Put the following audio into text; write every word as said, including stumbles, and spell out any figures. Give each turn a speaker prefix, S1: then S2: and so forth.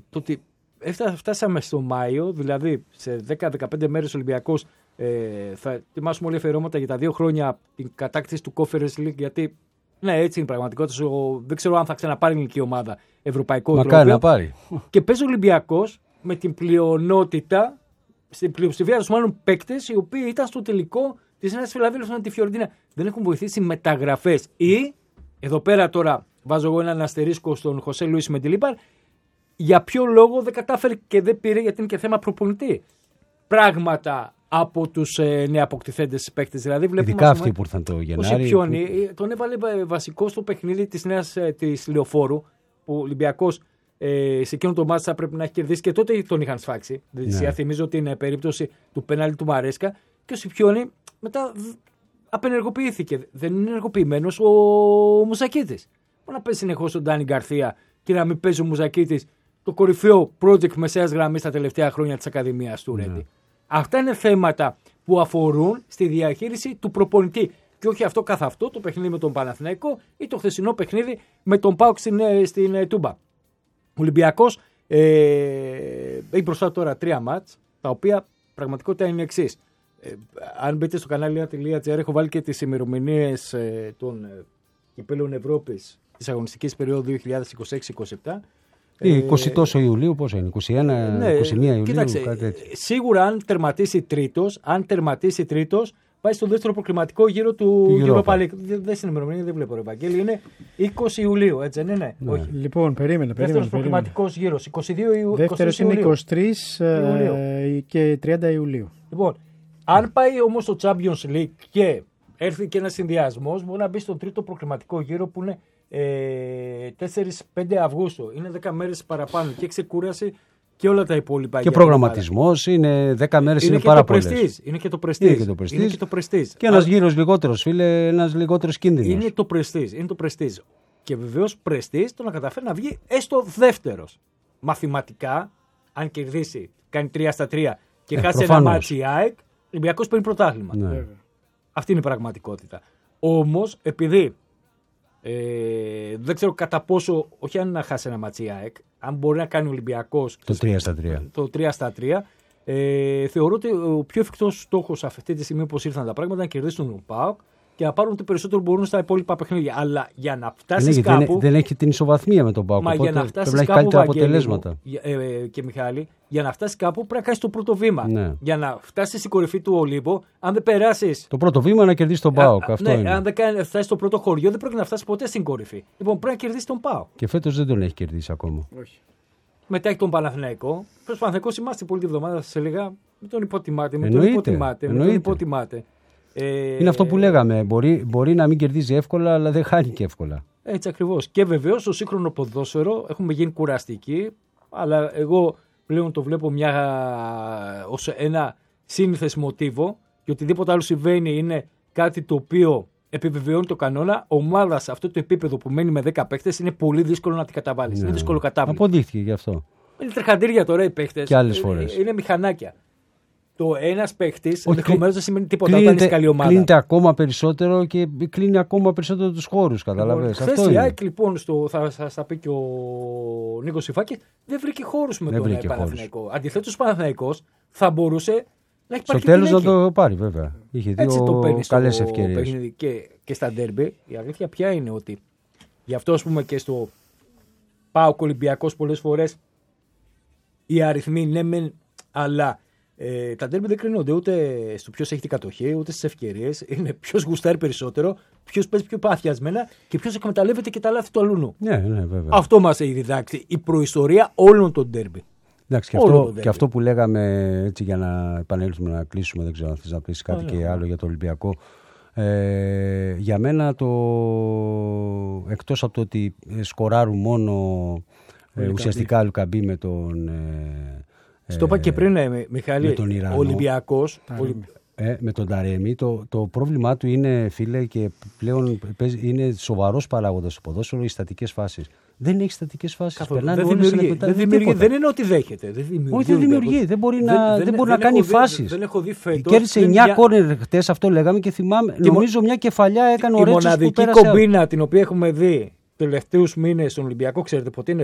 S1: το ότι φτάσαμε στο Μάιο, δηλαδή σε δέκα με δεκαπέντε μέρες ο Ολυμπιακός ε, θα ετοιμάσουμε όλοι αφιερώματα για τα δύο χρόνια την κατάκτηση του Conference League, γιατί ναι, έτσι είναι η πραγματικότητα. Δεν ξέρω αν θα ξαναπάρει η ελληνική ομάδα ευρωπαϊκό τρόπο.
S2: Μακάρι να πάρει.
S1: Και παίζει ο Ολυμπιακός με την πλειονότητα, στην πλειοψηφία του μάλλον παίκτες, οι οποίοι ήταν στο τελικό της Νέας Φιλαδέλφειας με τη Φιωρεντίνα. Δεν έχουν βοηθήσει μεταγραφές. Ή, εδώ πέρα τώρα βάζω εγώ έναν αστερίσκο στον Χωσέ Λουίς Μεντιλίμπαρ, για ποιο λόγο δεν κατάφερε και δεν πήρε, γιατί είναι και θέμα προπονητή, πράγματα από τους ε, νεαποκτηθέντες παίκτες. Δηλαδή,
S2: ειδικά αυτοί που ήρθαν το Γενάρη.
S1: Ο Σιπιόνι που... τον έβαλε βασικό στο παιχνίδι της νέας της Λεωφόρου, που ο Ολυμπιακός ε, σε εκείνο το μάτι θα πρέπει να έχει κερδίσει και τότε τον είχαν σφάξει. Ναι. Θυμίζω ότι είναι περίπτωση του πέναλτι του Μαρέσκα και ο Σιπιόνι μετά απενεργοποιήθηκε. Δεν είναι ενεργοποιημένος ο Μουζακίτης. Μπορεί να παίζει συνεχώς ο Ντάνι Γκαρθία και να μην παίζει ο Μουζακίτης, το κορυφαίο project μεσαίας γραμμής τα τελευταία χρόνια της Ακαδημίας του Ρέντι. Ναι. Αυτά είναι θέματα που αφορούν στη διαχείριση του προπονητή. Και όχι αυτό καθ' αυτό, το παιχνίδι με τον Παναθηναϊκό ή το χθεσινό παιχνίδι με τον ΠΑΟΚ στην, στην ε, Τούμπα. Ο Ολυμπιακός ε, έχει μπροστά τώρα τρία μάτς, τα οποία πραγματικότητα είναι εξής. Ε, αν μπείτε στο κανάλι ένα.gr, έχω βάλει και τις ημερομηνίες ε, των ε, κυπέλλων Ευρώπης της αγωνιστικής περίοδου δύο χιλιάδες είκοσι έξι είκοσι επτά.
S2: είκοσι τόσο Ιουλίου, πόσο είναι, είκοσι ένα,
S1: ναι,
S2: είκοσι μία Ιουλίου,
S1: κοίταξε,
S2: κάτι τέτοιο.
S1: Σίγουρα αν τερματίσει τρίτος, αν τερματίσει τρίτος, πάει στο δεύτερο προκριματικό γύρο του Europa League. Δεν είναι ημερομηνία, δεν βλέπω ρε Βαγγέλη, είναι είκοσι Ιουλίου, έτσι δεν είναι?
S2: Ναι.
S1: Όχι.
S3: Λοιπόν, περίμενε, περίμενε.
S1: Δεύτερος προκριματικός γύρος, είκοσι δύο Ιουλίου.
S3: Δεύτερος είναι είκοσι τρεις ε, και τριάντα Ιουλίου.
S1: Λοιπόν, αν πάει όμως στο Champions League και έρθει και ένας συνδυασμός, μπορεί να μπει στο τρίτο προκριματικό γύρο που είναι Ε, τέσσερα πέντε Αυγούστου. Είναι δέκα μέρες παραπάνω και ξεκούραση και όλα τα υπόλοιπα.
S2: Και προγραμματισμός είναι δέκα μέρες, είναι, είναι πάρα πολλές.
S1: Είναι και το πρεστίζ.
S2: Είναι και το πρεστίζ. Είναι και, το πρεστίζ. Και ένας γύρος λιγότερος, φίλε, ένας λιγότερος κίνδυνος.
S1: Είναι το πρεστίζ. Είναι το πρεστίζ. Και βεβαίως πρεστίζ το να καταφέρει να βγει έστω δεύτερος. Μαθηματικά, αν κερδίσει, κάνει τρία στα τρία και ε, χάσει προφανώς ένα μάτσι η ΑΕΚ, ο Ολυμπιακός παίρνει πρωτάθλημα. Ναι. Αυτή είναι η πραγματικότητα. Όμως, επειδή Ε, δεν ξέρω κατά πόσο, όχι αν να χάσει ένα ματσί ΑΕΚ, αν μπορεί να κάνει ο Ολυμπιακός
S2: το τρία στα τρία,
S1: το τρία στα τρία ε, θεωρώ ότι ο πιο εφικτός στόχος αυτή τη στιγμή, όπως ήρθαν τα πράγματα, να κερδίσουν τον ΠΑΟΚ και να πάρουν ό,τι περισσότερο μπορούν στα υπόλοιπα παιχνίδια. Αλλά για να φτάσει κάπου.
S2: Δεν, δεν έχει την ισοβαθμία με τον ΠΑΟΚ.
S1: Μα για να φτάσει κάπου, αποτελέσματα. Ε, ε, και Μιχάλη, για να φτάσει κάπου πρέπει να κάνει το πρώτο βήμα. Ναι. Για να φτάσει στην κορυφή του Ολύμπου, αν δεν περάσει.
S2: Το πρώτο βήμα να κερδίσει τον ΠΑΟΚ. Αυτό
S1: ναι,
S2: είναι.
S1: Αν δεν φτάσει στο πρώτο χωριό, δεν πρόκειται να φτάσει ποτέ στην κορυφή. Λοιπόν, πρέπει να κερδίσει τον ΠΑΟΚ.
S2: Και φέτος δεν τον έχει κερδίσει ακόμα.
S3: Όχι.
S2: μετά
S1: έχει τον Παναθηναϊκό. Προ Παναθηναϊκό είμαστε πολύ τη βδομάδα, σα έλεγα. Μην τον υποτιμάτε. Μην
S2: τον
S1: υποτιμάτε. Μην τον υποτιμάτε.
S2: Ε, είναι αυτό που λέγαμε. Μπορεί, μπορεί να μην κερδίζει εύκολα, αλλά δεν χάνει και εύκολα.
S1: Έτσι ακριβώς. Και βεβαίως στο σύγχρονο ποδόσφαιρο έχουμε γίνει κουραστικοί, αλλά εγώ πλέον το βλέπω μια, ως ένα σύνηθες μοτίβο και οτιδήποτε άλλο συμβαίνει είναι κάτι το οποίο επιβεβαιώνει το κανόνα. Ομάδα σε αυτό το επίπεδο που μένει με δέκα παίχτες είναι πολύ δύσκολο να την καταβάλεις. Ναι. Είναι δύσκολο κατάβλημα.
S2: Αποδείχθηκε γι' αυτό.
S1: Είναι τρεχαντήρια τώρα οι παίχτες.
S2: Και άλλες φορές.
S1: Είναι, είναι μηχανάκια. Το ένας παίχτης ενδεχομένως δεν σημαίνει τίποτα κλείνεται, όταν είσαι καλή ομάδα.
S2: Κλείνεται ακόμα περισσότερο και κλείνει ακόμα περισσότερο τους χώρους. Καταλαβαίνεις.
S1: Χθες η ΑΕΚ λοιπόν, στο, θα σας τα πει και ο Νίκος Σιφάκης, δεν βρήκε χώρους με δεν τον Παναθηναϊκό. Αντιθέτως ο Παναθηναϊκός θα μπορούσε να έχει πάρει.
S2: Στο τέλος να το πάρει βέβαια. Είχε δύο καλές ευκαιρίες.
S1: Και, και στα ντέρμπι η αλήθεια πια είναι ότι γι' αυτό ας πούμε και στο ΠΑΟΚ Ολυμπιακός πολλές φορές οι αριθμοί ναι μεν, αλλά Ε, τα ντέρμπι δεν κρίνονται ούτε στο ποιος έχει την κατοχή, ούτε στις ευκαιρίες. Είναι ποιος γουστάρει περισσότερο, ποιος παίζει πιο παθιασμένα και ποιος εκμεταλλεύεται και τα λάθη του αλλούνου.
S2: Ναι, ναι, βέβαια.
S1: Αυτό μας έχει διδάξει η προϊστορία όλων των ντέρμπι.
S2: Εντάξει, και αυτό, και αυτό που λέγαμε έτσι για να επανέλθουμε να κλείσουμε, δεν ξέρω αν θες να πεις κάτι oh, και ναι. άλλο για το Ολυμπιακό. Ε, για μένα το εκτός από το ότι σκοράρουν μόνο ε, ουσιαστικά Λουκαμπή με τον. Ε,
S1: Στο είπα και πριν, ε, Μιχάλη, ο Ολυμπιακός.
S2: Ε, με τον Ταρέμι, το, το πρόβλημά του είναι, φίλε, και πλέον είναι σοβαρός παράγοντας στο ποδόσφαιρο, οι στατικές φάσεις. Δεν έχει στατικές φάσεις.
S1: Δεν, δημιουργεί, δεν, δημιουργεί, δεν είναι ότι δέχεται. Δεν δημιουργεί.
S2: Όχι, δεν δημιουργεί. Δεν μπορεί να, δεν, δεν μπορεί δεν να κάνει φάσεις.
S1: Δεν έχω δει φέτος.
S2: Κέρδισε εννιά κόρνερ χτες, αυτό λέγαμε και θυμάμαι. Και νομίζω μια κεφαλιά έκανε ο Ρέτσος που πέρασε.
S1: Η μοναδική κομπίνα την οποία έχουμε δει τελευταίους μήνες στον Ολυμπιακό, ξέρετε ποτέ είναι